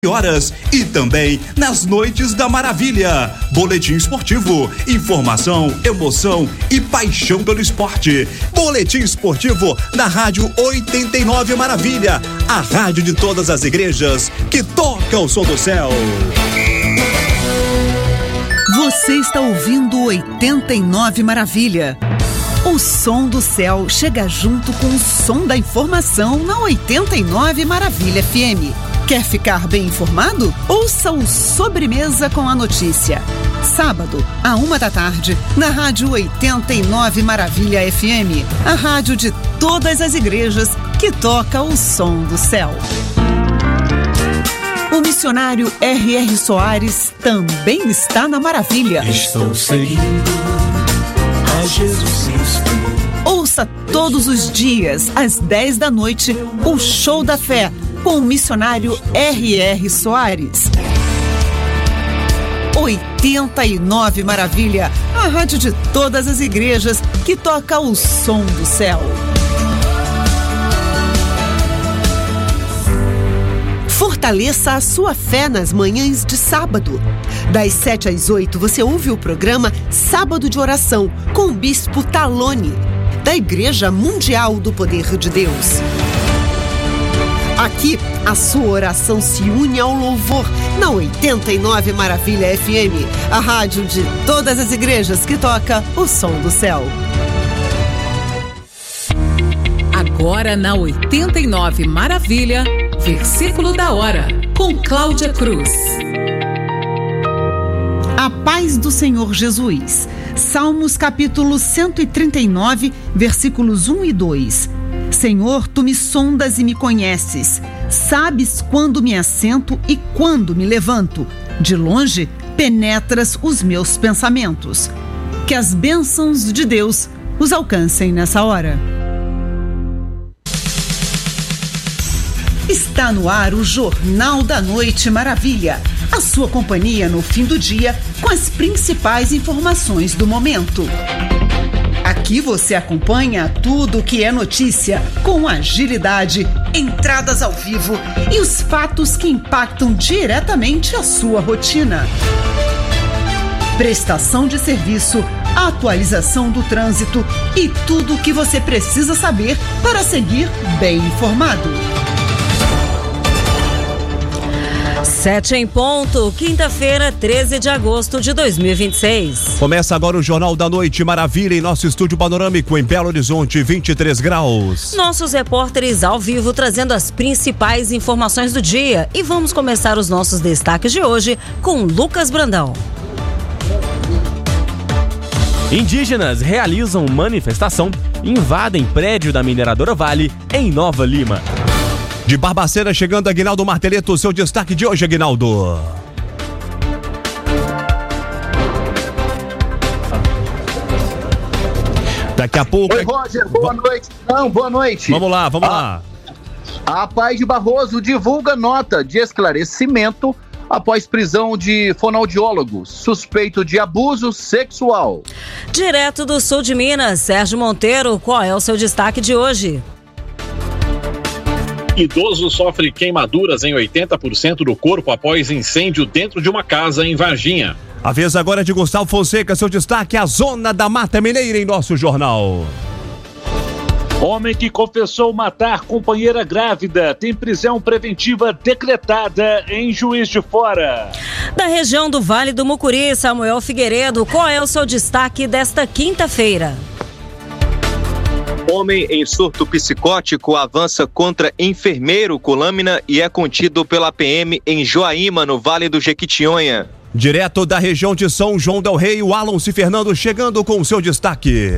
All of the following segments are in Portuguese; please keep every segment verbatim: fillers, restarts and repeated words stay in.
horas e também nas Noites da Maravilha. Boletim esportivo, informação, emoção e paixão pelo esporte. Boletim esportivo na Rádio oitenta e nove Maravilha, a rádio de todas as igrejas que toca o som do céu. Você está ouvindo oitenta e nove Maravilha. O som do céu chega junto com o som da informação na oitenta e nove Maravilha F M. Quer ficar bem informado? Ouça o Sobremesa com a Notícia. Sábado, à uma da tarde, na Rádio oitenta e nove Maravilha F M, a rádio de todas as igrejas que toca o som do céu. O missionário R R Soares também está na Maravilha. Estou seguindo a Jesus Cristo. Ouça todos os dias, às dez da noite, o Show da Fé, com o missionário R R Soares. oitenta e nove Maravilha, a rádio de todas as igrejas que toca o som do céu. Fortaleça a sua fé nas manhãs de sábado. Das sete às oito, você ouve o programa Sábado de Oração, com o Bispo Talone, da Igreja Mundial do Poder de Deus. Aqui, a sua oração se une ao louvor na oitenta e nove Maravilha F M, a rádio de todas as igrejas que toca o som do céu. Agora na oitenta e nove Maravilha, versículo da hora, com Cláudia Cruz. A paz do Senhor Jesus. Salmos capítulo cento e trinta e nove, versículos um e dois. Senhor, tu me sondas e me conheces. Sabes quando me assento e quando me levanto. De longe, penetras os meus pensamentos. Que as bênçãos de Deus os alcancem nessa hora. Está no ar o Jornal da Noite Maravilha. A sua companhia no fim do dia com as principais informações do momento. Aqui você acompanha tudo o que é notícia, com agilidade, entradas ao vivo e os fatos que impactam diretamente a sua rotina. Prestação de serviço, atualização do trânsito e tudo o que você precisa saber para seguir bem informado. Sete em ponto, quinta-feira, treze de agosto de dois mil e vinte e seis. Começa agora o Jornal da Noite Maravilha em nosso estúdio panorâmico em Belo Horizonte, vinte e três graus. Nossos repórteres ao vivo trazendo as principais informações do dia. E vamos começar os nossos destaques de hoje com Lucas Brandão. Indígenas realizam manifestação e invadem prédio da mineradora Vale em Nova Lima. De Barbacena chegando Aguinaldo Marteleto, seu destaque de hoje, Aguinaldo. Daqui a pouco... Oi, Roger, boa noite. Não, boa noite. Vamos lá, vamos a, lá. A Paz de Barroso divulga nota de esclarecimento após prisão de fonoaudiólogo suspeito de abuso sexual. Direto do sul de Minas, Sérgio Monteiro, qual é o seu destaque de hoje? Idoso sofre queimaduras em oitenta por cento do corpo após incêndio dentro de uma casa em Varginha. A vez agora é de Gustavo Fonseca, seu destaque, a Zona da Mata Mineira em nosso jornal. Homem que confessou matar companheira grávida tem prisão preventiva decretada em Juiz de Fora. Da região do Vale do Mucuri, Samuel Figueiredo, qual é o seu destaque desta quinta-feira? Homem em surto psicótico avança contra enfermeiro com lâmina e é contido pela P M em Joaíma, no Vale do Jequitinhonha. Direto da região de São João del Rei, o Alonso Fernando chegando com o seu destaque.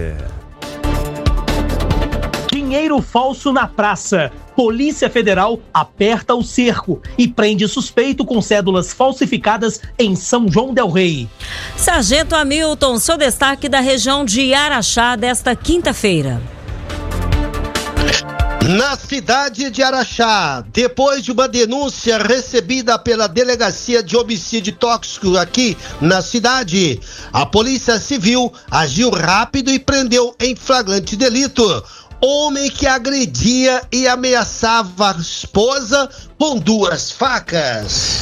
Dinheiro falso na praça. Polícia Federal aperta o cerco e prende suspeito com cédulas falsificadas em São João del Rei. Sargento Hamilton, seu destaque da região de Araxá desta quinta-feira. Na cidade de Araxá, depois de uma denúncia recebida pela Delegacia de Homicídio Tóxico aqui na cidade, a Polícia Civil agiu rápido e prendeu em flagrante delito Homem que agredia e ameaçava a esposa com duas facas.